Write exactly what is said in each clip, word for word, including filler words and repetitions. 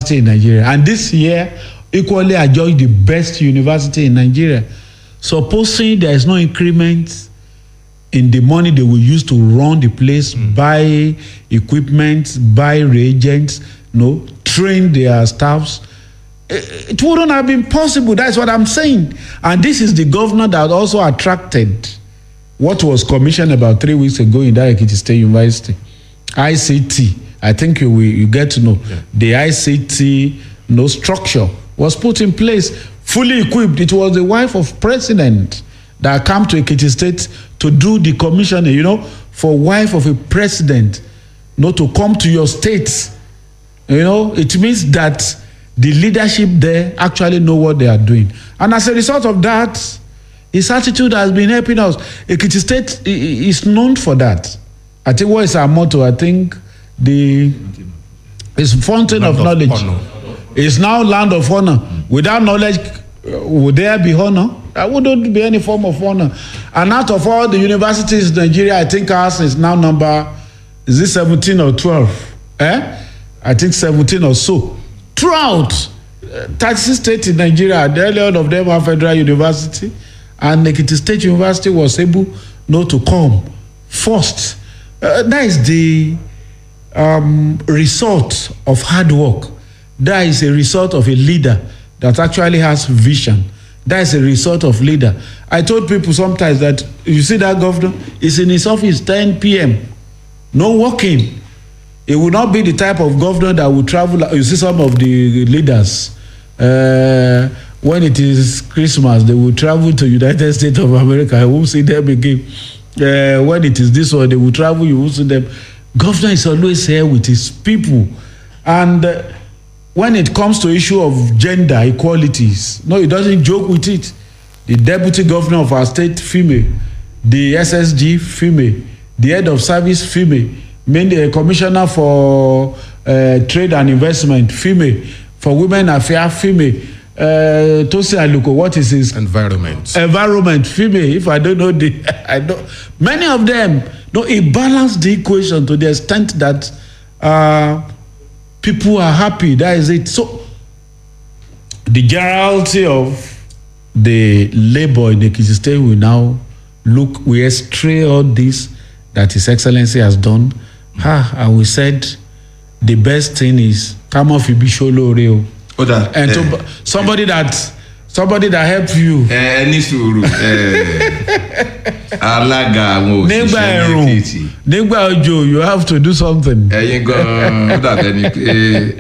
in Nigeria, and this year equally adjudged the best university in Nigeria. Supposing there is no increment in the money they will use to run the place, mm. buy equipment, buy reagents, you know, train their staffs, it wouldn't have been possible. That's what I'm saying. And this is the governor that also attracted what was commissioned about three weeks ago in that Ekiti State University. I C T. I think you will you get to know. Yeah. The I C T you know, structure was put in place, fully equipped. It was the wife of president that came to Ekiti State to do the commissioning. You know, for wife of a president, you know, to come to your state, you know, it means that the leadership there actually know what they are doing. And as a result of that, his attitude has been helping us. Ekiti State is known for that. I think what is our motto? I think the is fountain land of knowledge. Of it's now land of honor. Mm. Without knowledge, would there be honor? There wouldn't be any form of honor. And out of all the universities in Nigeria, I think ours is now number, is it seventeen or twelve? Eh? I think seventeen or so. Throughout uh, thirty-six states in Nigeria, the early one of them are federal university, and Ekiti State University was able not to come first. Uh, that is the um, result of hard work. That is a result of a leader that actually has vision. That is a result of leader. I told people sometimes that you see that governor is in his office ten p.m. no working. It will not be the type of governor that will travel. You see some of the leaders, uh, when it is Christmas, they will travel to United States of America. I won't see them again. Uh, when it is this one, they will travel, you won't see them. Governor is always here with his people. And uh, when it comes to issue of gender equalities, no, he doesn't joke with it. The deputy governor of our state, female. The S S G, female. The head of service, female. Mainly a commissioner for uh, trade and investment, female. For women affairs, female. Uh, Tosi Aluko, what is his? Environment. Environment, female. If I don't know the, I don't. Many of them, no, it balanced the equation to the extent that uh, people are happy. That is it. So, the generality of the labor in the Ekiti State will now look, we estray all this that His Excellency has done. Ah, and we said the best thing is come off Ibisholo Reo. And to, uh, somebody that somebody that help you. Any suru. Alaga mo. Nígbà ẹ̀rùn, nígbà òjò, you have to do something. Ẹyin gan ó dàbẹ̀ ni pé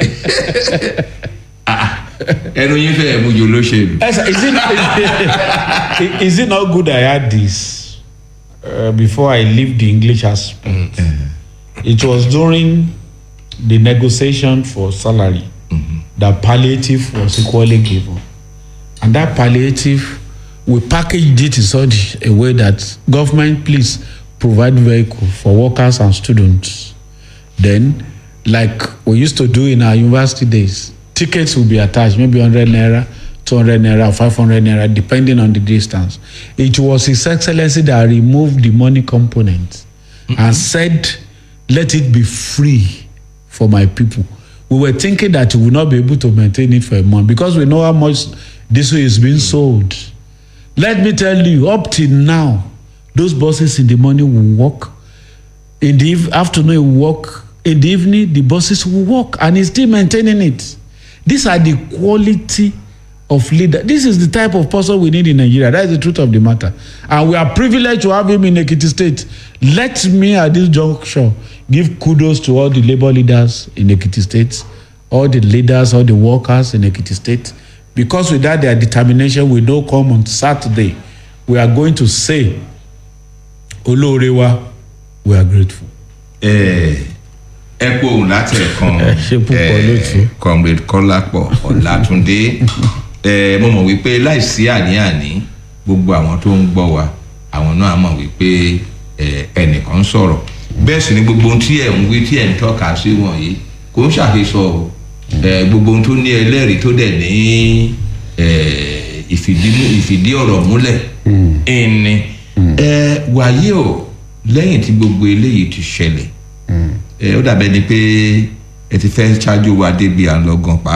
ẹnu yín fẹ́ mú jò lóṣèlú. Is it is it not good I had this uh, before I leave the English aspect? Mm-hmm. It was during the negotiation for salary. Mm-hmm. That palliative was equally given. And that palliative, we packaged it in such a way that government, please provide vehicle for workers and students. Then, like we used to do in our university days, tickets will be attached, maybe one hundred naira, two hundred naira, five hundred naira, depending on the distance. It was His Excellency that removed the money component mm-hmm. and said, let it be free for my people. We were thinking that we would not be able to maintain it for a month because we know how much this way is being sold. Let me tell you, up till now, those buses in the morning will work. In the afternoon, it will work. In the evening, the buses will work. And he's still maintaining it. These are the quality of leader. This is the type of person we need in Nigeria. That is the truth of the matter. And we are privileged to have him in Ekiti State. Let me, at this juncture, give kudos to all the labor leaders in Ekiti State, all the leaders, all the workers in Ekiti State. Because without their determination, we don't come on Saturday. We are going to say, Olorewa, we are grateful. Eh, ẹ kú ohùn láti ẹ̀kan Comrade Kọ́lápọ̀ Ọlátúndé. Eh, mo mọ̀ wípé láìsí àní-àní gbogbo àwọn tó ń gbọ́ wa, àwọn náà mọ̀ wípé ẹnìkan sọ̀rọ̀. Bẹ́ẹ̀ sì ni gbogbo ohun tí ẹ̀ ń wí tí ẹ̀ ń tọ́ka sí wọ̀nyí kò ń ṣàhesọ o. Gbogbo ohun tó ní ẹlẹ́rìí tó dẹ̀ ní ìfìdí ọ̀rọ̀ múlẹ̀ ẹni. Wàyí o lẹ́yìn tí gbogbo eléyìí ti ṣẹlẹ̀ ó dàbẹ̀ ni pé ẹ ti fẹ́ ṣáájú wa débi à ń lọ gan pa.